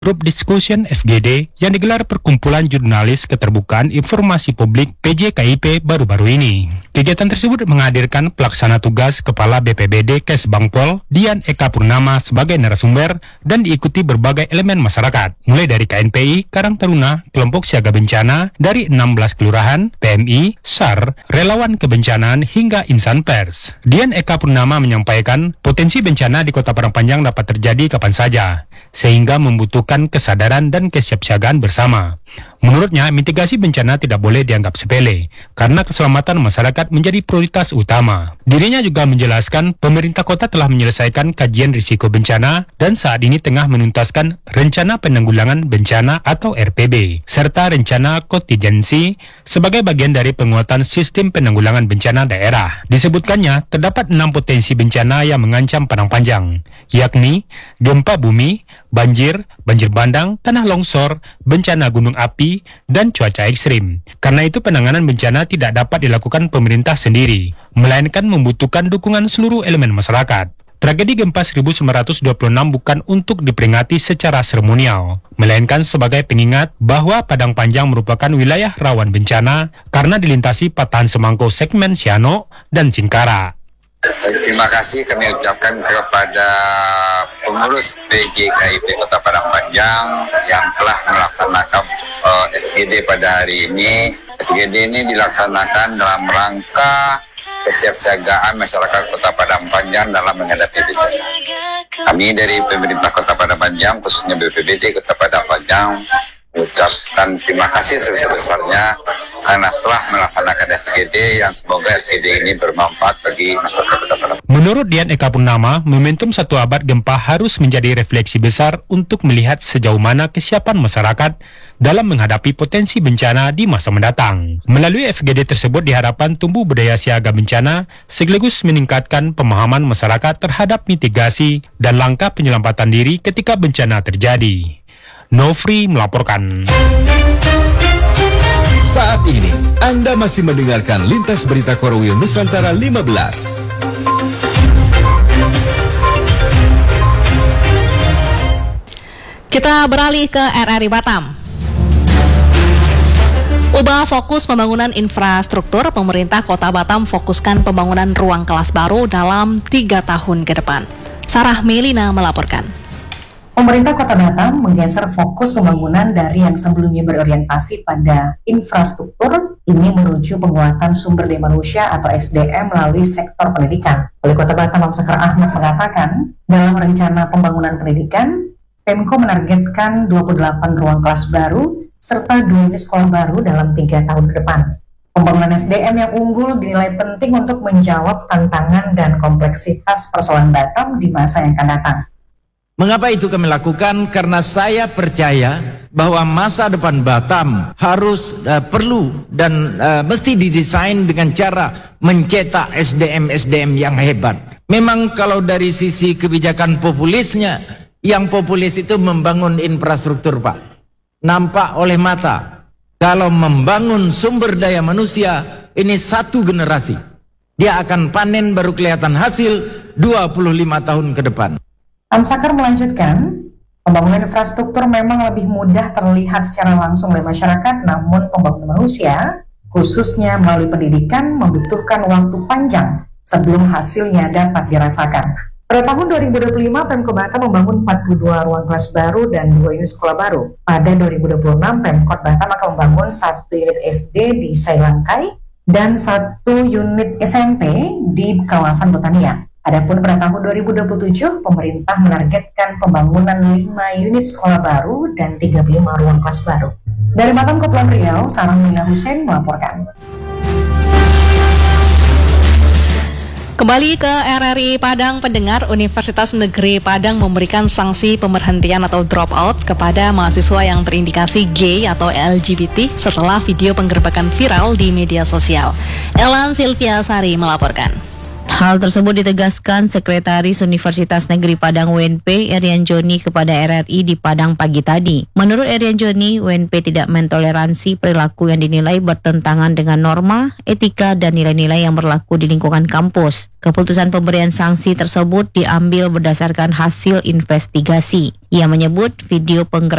Group Discussion FGD yang digelar Perkumpulan Jurnalis Keterbukaan Informasi Publik PJKIP baru-baru ini. Kegiatan tersebut menghadirkan pelaksana tugas Kepala BPBD Kesbangpol Dian Eka Purnama sebagai narasumber dan diikuti berbagai elemen masyarakat, mulai dari KNPI, Karang Taruna, kelompok siaga bencana dari 16 kelurahan, PMI, SAR, relawan kebencanaan hingga insan pers. Dian Eka Purnama menyampaikan potensi bencana di Kota Padang Panjang dapat terjadi kapan saja, sehingga membutuhkan kesadaran dan kesiapsiagaan bersama. Menurutnya, mitigasi bencana tidak boleh dianggap sepele, karena keselamatan masyarakat menjadi prioritas utama. Dirinya juga menjelaskan pemerintah kota telah menyelesaikan kajian risiko bencana dan saat ini tengah menuntaskan Rencana Penanggulangan Bencana atau RPB, serta Rencana Kontingensi sebagai bagian dari penguatan sistem penanggulangan bencana daerah. Disebutkannya, terdapat 6 potensi bencana yang mengancam Padang Panjang, yakni gempa bumi, banjir bandang, tanah longsor, bencana gunung api, dan cuaca ekstrim. Karena itu penanganan bencana tidak dapat dilakukan pemerintah sendiri, melainkan membutuhkan dukungan seluruh elemen masyarakat. Tragedi gempa 1926 bukan untuk diperingati secara seremonial, melainkan sebagai pengingat bahwa Padang Panjang merupakan wilayah rawan bencana karena dilintasi patahan semangkau segmen Siano dan Singkara. Terima kasih kami ucapkan kepada pengurus PJKIP Kota Padang Panjang yang telah melaksanakan FGD pada hari ini. FGD ini dilaksanakan dalam rangka kesiapsiagaan masyarakat Kota Padang Panjang dalam menghadapi bencana. Kami dari pemerintah Kota Padang Panjang, khususnya BPBD Kota Padang Panjang, mengucapkan terima kasih sebesar-besarnya karena telah melaksanakan FGD yang semoga FGD ini bermanfaat bagi masyarakat Kota Padang. Menurut Dian Eka Purnama, momentum 1 abad gempa harus menjadi refleksi besar untuk melihat sejauh mana kesiapan masyarakat dalam menghadapi potensi bencana di masa mendatang. Melalui FGD tersebut diharapkan tumbuh budaya siaga bencana sekaligus meningkatkan pemahaman masyarakat terhadap mitigasi dan langkah penyelamatan diri ketika bencana terjadi. Nofri melaporkan. Saat ini, Anda masih mendengarkan Lintas Berita Korwil Nusantara 15. Kita beralih ke RRI Batam. Ubah fokus pembangunan infrastruktur, pemerintah Kota Batam fokuskan pembangunan ruang kelas baru dalam 3 tahun ke depan. Sarah Melina melaporkan. Pemerintah Kota Batam menggeser fokus pembangunan dari yang sebelumnya berorientasi pada infrastruktur, ini menuju penguatan sumber daya manusia atau SDM melalui sektor pendidikan. Wali Kota Batam Amsakar Ahmad mengatakan, dalam rencana pembangunan pendidikan, Pemko menargetkan 28 ruang kelas baru serta 2 unit sekolah baru dalam 3 tahun ke depan. Pembangunan SDM yang unggul dinilai penting untuk menjawab tantangan dan kompleksitas persoalan Batam di masa yang akan datang. Mengapa itu kami lakukan? Karena saya percaya bahwa masa depan Batam harus perlu dan mesti didesain dengan cara mencetak SDM yang hebat. Memang kalau dari sisi kebijakan populisnya, yang populis itu membangun infrastruktur, Pak. Nampak oleh mata. Kalau membangun sumber daya manusia, ini 1 generasi. Dia akan panen baru kelihatan hasil 25 tahun ke depan. Amsakar melanjutkan, pembangunan infrastruktur memang lebih mudah terlihat secara langsung oleh masyarakat, namun pembangunan manusia, khususnya melalui pendidikan, membutuhkan waktu panjang sebelum hasilnya dapat dirasakan. Pada tahun 2025, Pemko Batam membangun 42 ruang kelas baru dan 2 unit sekolah baru. Pada 2026, Pemkot Batam akan membangun 1 unit SD di Sailangkai dan 1 unit SMP di kawasan Botania. Adapun pada tahun 2027, pemerintah menargetkan pembangunan 5 unit sekolah baru dan 35 ruang kelas baru. Dari Batam, Kepulauan Riau, Sarah Mina Hussein melaporkan. Kembali ke RRI Padang, pendengar. Universitas Negeri Padang memberikan sanksi pemberhentian atau drop out kepada mahasiswa yang terindikasi gay atau LGBT setelah video penggerbekan viral di media sosial. Elan Silvia Sari melaporkan. Hal tersebut ditegaskan Sekretaris Universitas Negeri Padang UNP Erian Joni kepada RRI di Padang pagi tadi. Menurut Erian Joni, UNP tidak mentoleransi perilaku yang dinilai bertentangan dengan norma, etika, dan nilai-nilai yang berlaku di lingkungan kampus. Keputusan pemberian sanksi tersebut diambil berdasarkan hasil investigasi. Ia menyebut video penggerak